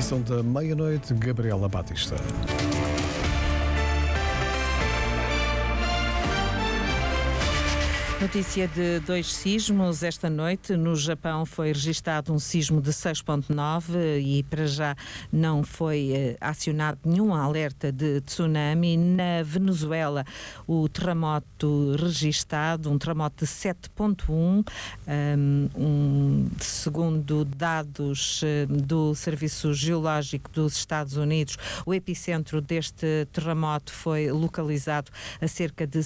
edição da meia-noite, Gabriela Batista. Notícia de 2 sismos. Esta noite no Japão foi registado um sismo de 6.9 e para já não foi acionado nenhum alerta de tsunami. Na Venezuela, o terremoto registado, um terremoto de 7.1, segundo dados do Serviço Geológico dos Estados Unidos, o epicentro deste terremoto foi localizado a cerca de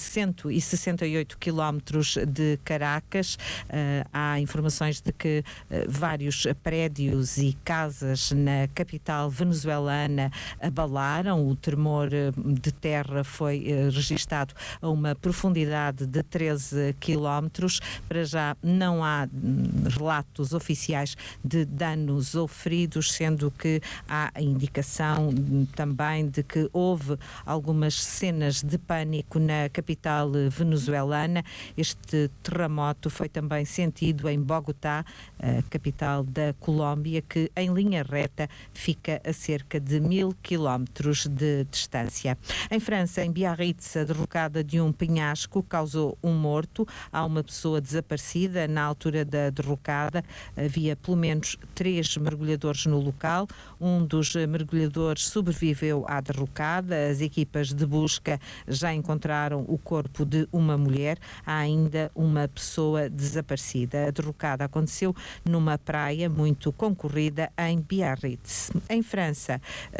168 quilómetros de Caracas. Há informações de que vários prédios e casas na capital venezuelana abalaram. O tremor de terra foi registado a uma profundidade de 13 quilómetros. Para já não há relatos oficiais de danos ou feridos, sendo que há a indicação também de que houve algumas cenas de pânico na capital venezuelana. Este terremoto foi também sentido em Bogotá, a capital da Colômbia, que em linha reta fica a cerca de 1000 quilómetros de distância. Em França, em Biarritz, a derrocada de um penhasco causou um morto. Há uma pessoa desaparecida na altura da derrocada. Havia pelo menos 3 mergulhadores no local. Um dos mergulhadores sobreviveu à derrocada. As equipas de busca já encontraram o corpo de uma mulher. Há ainda uma pessoa desaparecida. A derrocada aconteceu numa praia muito concorrida em Biarritz. Em França,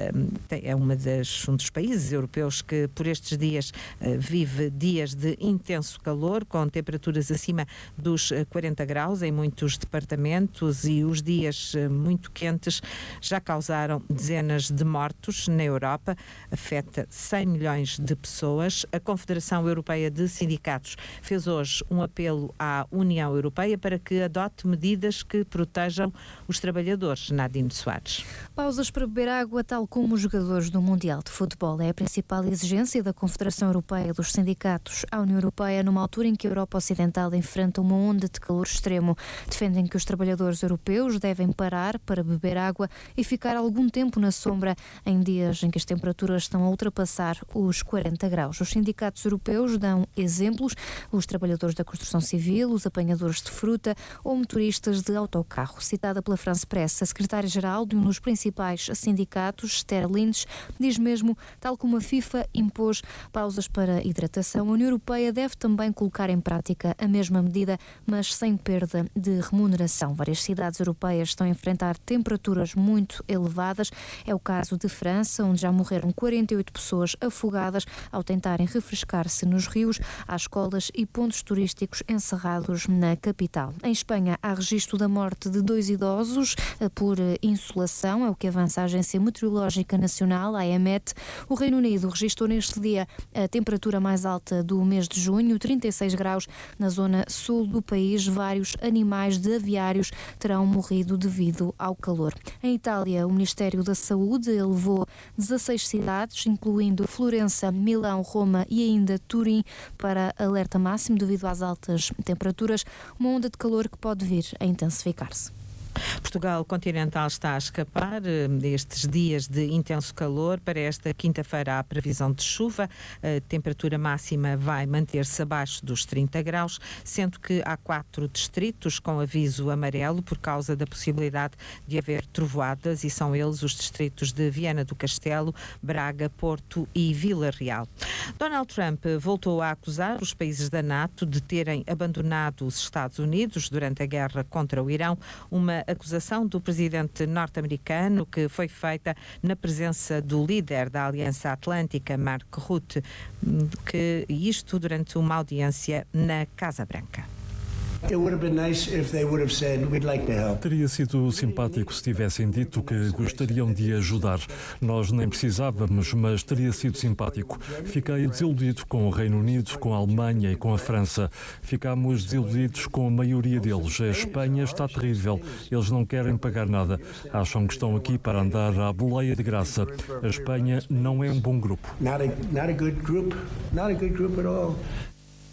é um dos países europeus que por estes dias vive dias de intenso calor, com temperaturas acima dos 40 graus em muitos departamentos, e os dias muito quentes já causaram dezenas de mortos na Europa. Afeta 100 milhões de pessoas. A Confederação Europeia de Sindicatos fez hoje um apelo à União Europeia para que adote medidas que protejam os trabalhadores. Nadine Soares. Pausas para beber água, tal como os jogadores do Mundial de Futebol. É a principal exigência da Confederação Europeia dos Sindicatos à União Europeia, numa altura em que a Europa Ocidental enfrenta uma onda de calor extremo. Defendem que os trabalhadores europeus devem parar para beber água e ficar algum tempo na sombra em dias em que as temperaturas estão a ultrapassar os 40 graus. Os sindicatos europeus dão exemplos: os trabalhadores da construção civil, os apanhadores de fruta ou motoristas de autocarro. Citada pela France Press, a secretária-geral de um dos principais sindicatos, Esther Lindes, diz mesmo, tal como a FIFA impôs pausas para hidratação, a União Europeia deve também colocar em prática a mesma medida, mas sem perda de remuneração. Várias cidades europeias estão a enfrentar temperaturas muito elevadas. É o caso de França, onde já morreram 48 pessoas afogadas ao tentarem refrescar-se nos rios. Há escolas e pontos turísticos encerrados na capital. Em Espanha, há registro da morte de 2 idosos por insolação, é o que avança a Agência Meteorológica Nacional, a EMET. O Reino Unido registrou neste dia a temperatura mais alta do mês de junho, 36 graus na zona sul do país. Vários animais de aviários terão morrido devido ao calor. Em Itália, o Ministério da Saúde elevou 16 cidades, incluindo Florença, Milão, Roma e ainda Turim, para alerta máximo devido às altas temperaturas, uma onda de calor que pode vir a intensificar-se. Portugal continental está a escapar destes dias de intenso calor. Para esta quinta-feira há previsão de chuva. A temperatura máxima vai manter-se abaixo dos 30 graus, sendo que há 4 distritos com aviso amarelo por causa da possibilidade de haver trovoadas, e são eles os distritos de Viana do Castelo, Braga, Porto e Vila Real. Donald Trump voltou a acusar os países da NATO de terem abandonado os Estados Unidos durante a guerra contra o Irão, uma acusação do presidente norte-americano que foi feita na presença do líder da Aliança Atlântica, Mark Rutte, isto durante uma audiência na Casa Branca. Teria sido simpático se tivessem dito que gostariam de ajudar. Nós nem precisávamos, mas teria sido simpático. Fiquei desiludido com o Reino Unido, com a Alemanha e com a França. Ficámos desiludidos com a maioria deles. A Espanha está terrível. Eles não querem pagar nada. Acham que estão aqui para andar à boleia de graça. A Espanha não é um bom grupo. O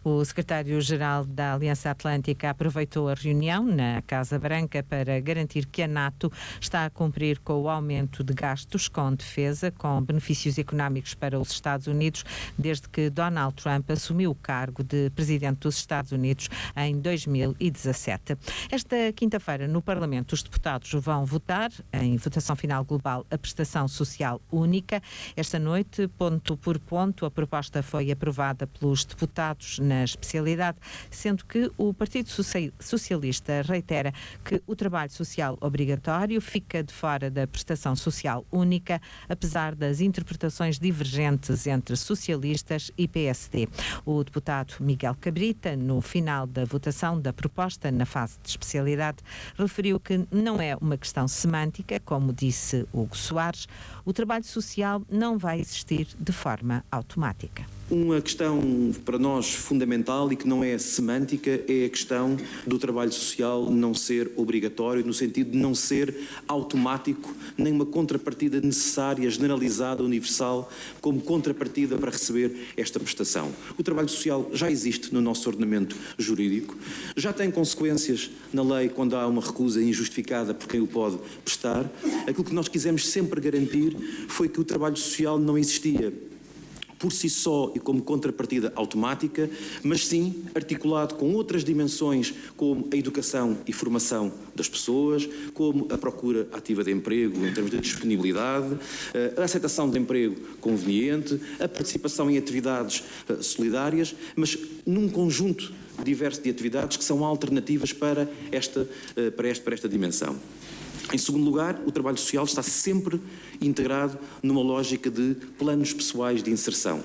O secretário-geral da Aliança Atlântica aproveitou a reunião na Casa Branca para garantir que a NATO está a cumprir com o aumento de gastos com defesa, com benefícios económicos para os Estados Unidos, desde que Donald Trump assumiu o cargo de presidente dos Estados Unidos em 2017. Esta quinta-feira, no Parlamento, os deputados vão votar, em votação final global, a prestação social única. Esta noite, ponto por ponto, a proposta foi aprovada pelos deputados na especialidade, sendo que o Partido Socialista reitera que o trabalho social obrigatório fica de fora da prestação social única, apesar das interpretações divergentes entre socialistas e PSD. O deputado Miguel Cabrita, no final da votação da proposta na fase de especialidade, referiu que não é uma questão semântica, como disse Hugo Soares, o trabalho social não vai existir de forma automática. Uma questão para nós fundamental e que não é semântica é a questão do trabalho social não ser obrigatório, no sentido de não ser automático, nem uma contrapartida necessária, generalizada, universal, como contrapartida para receber esta prestação. O trabalho social já existe no nosso ordenamento jurídico, já tem consequências na lei quando há uma recusa injustificada por quem o pode prestar. Aquilo que nós quisemos sempre garantir foi que o trabalho social não existia por si só e como contrapartida automática, mas sim articulado com outras dimensões, como a educação e formação das pessoas, como a procura ativa de emprego em termos de disponibilidade, a aceitação de emprego conveniente, a participação em atividades solidárias, mas num conjunto diverso de atividades que são alternativas para esta dimensão. Em segundo lugar, o trabalho social está sempre integrado numa lógica de planos pessoais de inserção.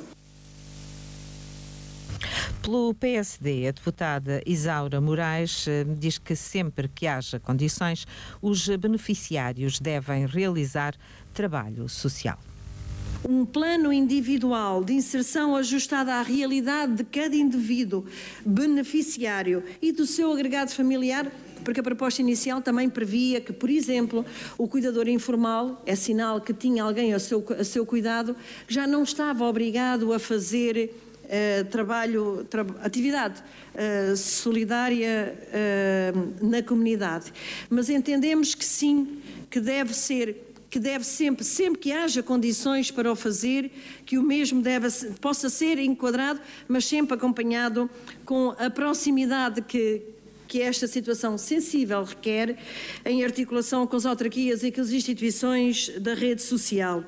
Pelo PSD, a deputada Isaura Moraes diz que sempre que haja condições, os beneficiários devem realizar trabalho social. Um plano individual de inserção ajustado à realidade de cada indivíduo beneficiário e do seu agregado familiar, porque a proposta inicial também previa que, por exemplo, o cuidador informal, é sinal que tinha alguém a seu cuidado, já não estava obrigado a fazer atividade solidária na comunidade. Mas entendemos que sim, que deve sempre que haja condições para o fazer, que o mesmo possa ser enquadrado, mas sempre acompanhado com a proximidade que esta situação sensível requer, em articulação com as autarquias e com as instituições da rede social.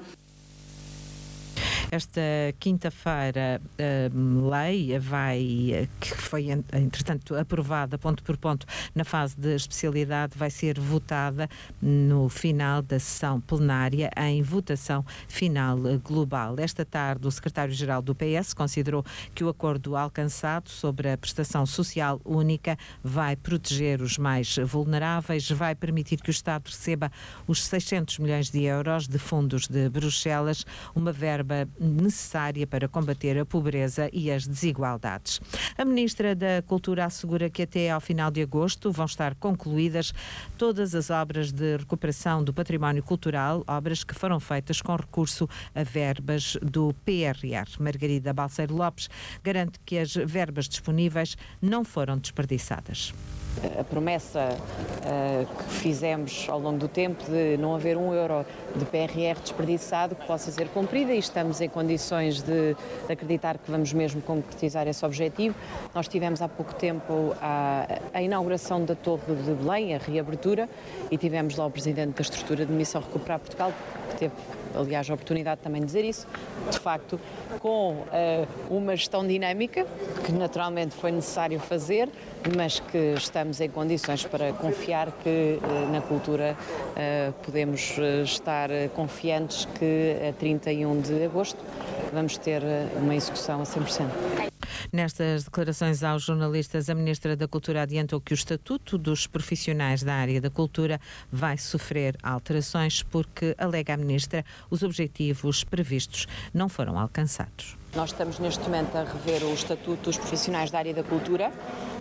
Esta quinta-feira, a lei que foi, entretanto, aprovada ponto por ponto na fase de especialidade, vai ser votada no final da sessão plenária em votação final global. Esta tarde, o secretário-geral do PS considerou que o acordo alcançado sobre a prestação social única vai proteger os mais vulneráveis, vai permitir que o Estado receba os 600 milhões de euros de fundos de Bruxelas, uma verba necessária para combater a pobreza e as desigualdades. A Ministra da Cultura assegura que até ao final de agosto vão estar concluídas todas as obras de recuperação do património cultural, obras que foram feitas com recurso a verbas do PRR. Margarida Balseiro Lopes garante que as verbas disponíveis não foram desperdiçadas. A promessa que fizemos ao longo do tempo de não haver €1 de PRR desperdiçado que possa ser cumprida, e estamos em condições de acreditar que vamos mesmo concretizar esse objetivo. Nós tivemos há pouco tempo a inauguração da Torre de Belém, a reabertura, e tivemos lá o Presidente da Estrutura de Missão Recuperar Portugal, que teve, aliás, a oportunidade também de dizer isso, de facto, com uma gestão dinâmica, que naturalmente foi necessário fazer, mas que estamos em condições para confiar que na cultura podemos estar confiantes que a 31 de agosto vamos ter uma execução a 100%. Nestas declarações aos jornalistas, a Ministra da Cultura adiantou que o Estatuto dos Profissionais da área da cultura vai sofrer alterações porque, alega a Ministra, os objetivos previstos não foram alcançados. Nós estamos neste momento a rever o Estatuto dos Profissionais da área da cultura,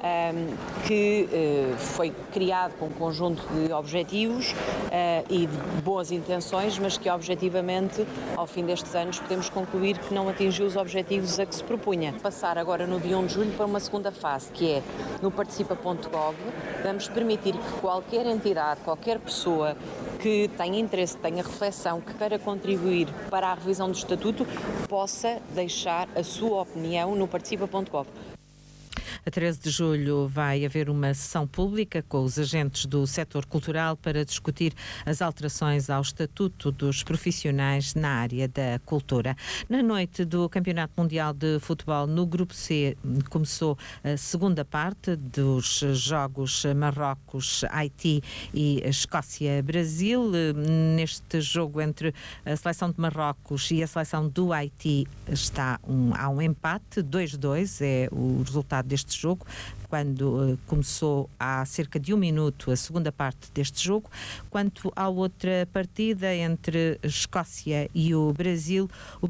que foi criado com um conjunto de objetivos e de boas intenções, mas que objetivamente, ao fim destes anos, podemos concluir que não atingiu os objetivos a que se propunha. Passar agora no dia 1 de julho para uma segunda fase, que é no participa.gov, vamos permitir que qualquer entidade, qualquer pessoa que tenha interesse, que tenha reflexão, que queira contribuir para a revisão do Estatuto, possa deixar a sua opinião no participa.gov. A 13 de julho vai haver uma sessão pública com os agentes do setor cultural para discutir as alterações ao Estatuto dos Profissionais na área da cultura. Na noite do Campeonato Mundial de Futebol, no Grupo C, começou a segunda parte dos jogos Marrocos-Haiti e Escócia-Brasil. Neste jogo entre a seleção de Marrocos e a seleção do Haiti há um empate, 2-2 é o resultado deste jogo, quando começou há cerca de 1 minuto a segunda parte deste jogo. Quanto à outra partida entre Escócia e o Brasil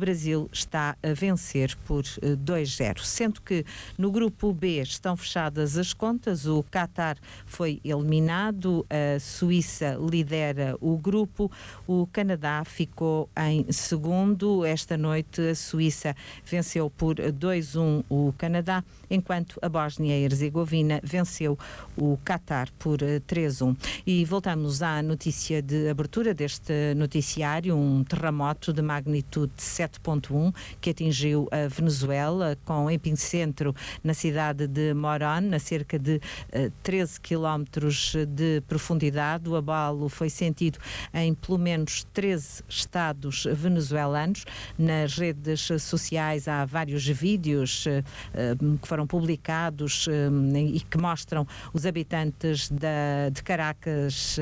está a vencer por 2-0, sendo que no grupo B estão fechadas as contas. O Qatar foi eliminado, a Suíça lidera o grupo, o Canadá ficou em segundo. Esta noite a Suíça venceu por 2-1 o Canadá, enquanto a Bósnia e Herzegovina venceu o Qatar por 3-1. E voltamos à notícia de abertura deste noticiário, um terremoto de magnitude 7.1 que atingiu a Venezuela, com epicentro na cidade de Morón, a cerca de 13 quilómetros de profundidade. O abalo foi sentido em pelo menos 13 estados venezuelanos. Nas redes sociais há vários vídeos que foram publicados e que mostram os habitantes de Caracas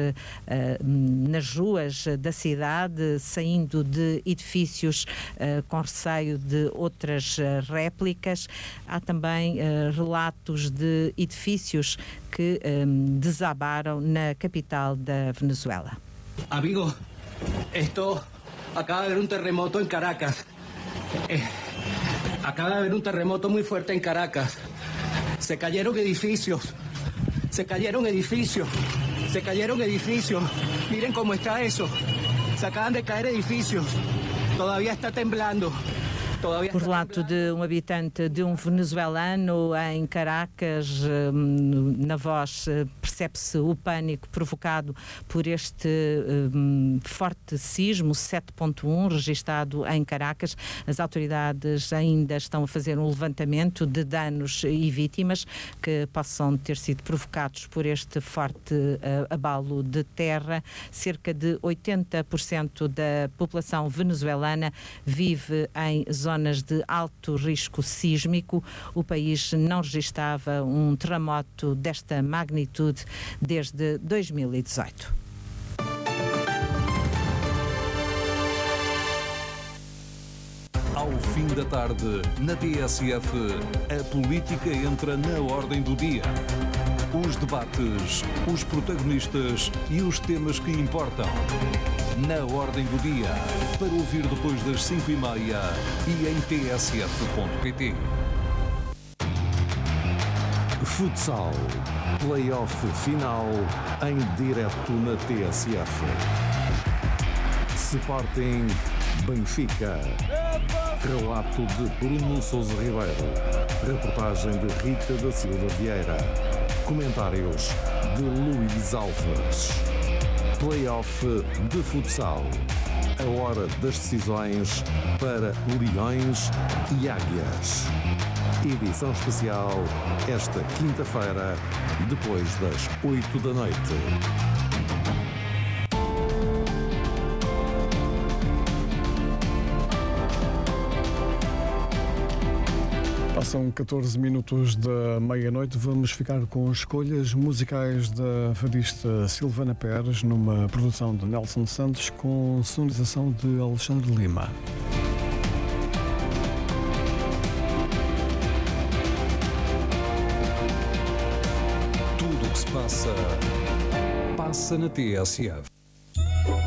nas ruas da cidade, saindo de edifícios com receio de outras réplicas. Há também relatos de edifícios que desabaram na capital da Venezuela. Amigo, acaba de haber un terremoto en Caracas. Acaba de haber un terremoto muy fuerte en Caracas. Se cayeron edificios. Miren cómo está eso. Se acaban de caer edificios. Todavía está temblando. O relato de um habitante de um venezuelano em Caracas. Na voz percebe-se o pânico provocado por este forte sismo 7.1 registado em Caracas. As autoridades ainda estão a fazer um levantamento de danos e vítimas que possam ter sido provocados por este forte abalo de terra. Cerca de 80% da população venezuelana vive em zonas de alto risco sísmico. O país não registava um terremoto desta magnitude desde 2018. Ao fim da tarde, na TSF, a política entra na ordem do dia. Os debates, os protagonistas e os temas que importam. Na ordem do dia, para ouvir depois das 5h30 e em tsf.pt. Futsal. Play-off final em direto na TSF. Sporting Benfica. Relato de Bruno Sousa Ribeiro. Reportagem de Rita da Silva Vieira. Comentários de Luís Alves. Play-off de futsal. A hora das decisões para Leões e Águias. Edição especial esta quinta-feira, depois das 8 da noite. Passam 14 minutos da meia-noite. Vamos ficar com escolhas musicais da fadista Silvana Pérez, numa produção de Nelson Santos, com sonorização de Alexandre Lima. Tudo o que se passa na TSF.